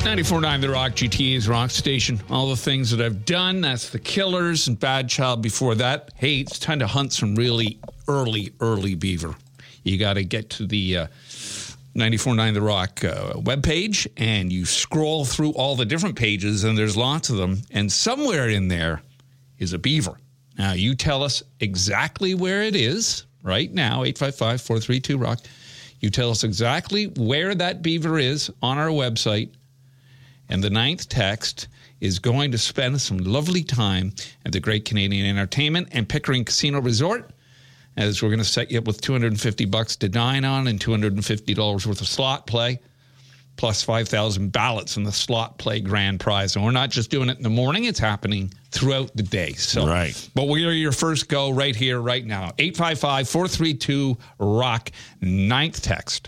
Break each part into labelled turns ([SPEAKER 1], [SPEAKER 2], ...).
[SPEAKER 1] 94.9 The Rock, GTA's Rock Station. All the things that I've done. That's The Killers and Bad Child before that. Hey, it's time to hunt some really early beaver. You got to get to the 94.9 The Rock webpage, and you scroll through all the different pages, and there's lots of them. And somewhere in there is a beaver. Now, you tell us exactly where it is right now, 855-432-ROCK. You tell us exactly where that beaver is on our website. And the ninth text is going to spend some lovely time at the Great Canadian Entertainment and Pickering Casino Resort, as we're going to set you up with $250 to dine on and $250 worth of slot play, plus 5,000 ballots in the slot play grand prize. And we're not just doing it in the morning, it's happening throughout the day. So,
[SPEAKER 2] right.
[SPEAKER 1] But we are your first go right here, right now. 855-432-ROCK, ninth text.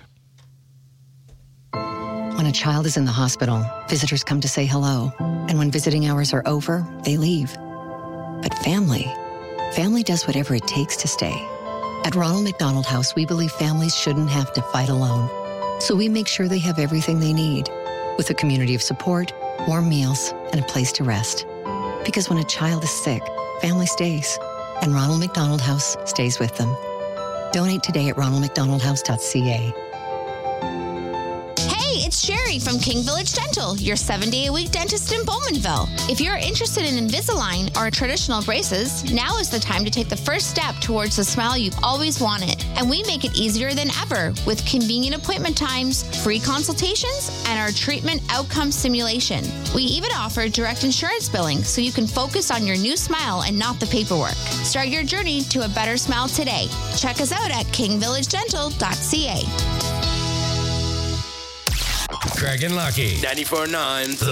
[SPEAKER 3] When a child is in the hospital, visitors come to say hello. And when visiting hours are over, they leave. But family does whatever it takes to stay. At Ronald McDonald House, we believe families shouldn't have to fight alone. So we make sure they have everything they need, with a community of support, warm meals, and a place to rest. Because when a child is sick, family stays. And Ronald McDonald House stays with them. Donate today at ronaldmcdonaldhouse.ca.
[SPEAKER 4] It's Sherry from King Village Dental, your 7-day-a-week dentist in Bowmanville. If you're interested in Invisalign or traditional braces, now is the time to take the first step towards the smile you've always wanted. And we make it easier than ever with convenient appointment times, free consultations, and our treatment outcome simulation. We even offer direct insurance billing so you can focus on your new smile and not the paperwork. Start your journey to a better smile today. Check us out at kingvillagedental.ca.
[SPEAKER 5] Craig and Lucky. 94.9